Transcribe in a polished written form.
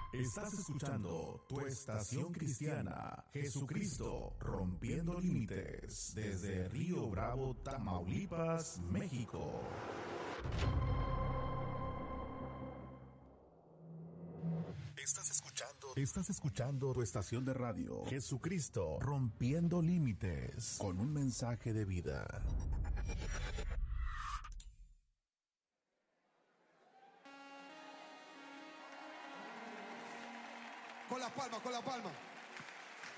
Estás escuchando tu estación cristiana, Jesucristo rompiendo límites, desde Río Bravo, Tamaulipas, México. Estás escuchando tu estación de radio, Jesucristo rompiendo límites, con un mensaje de vida. Con las palmas, con las palmas.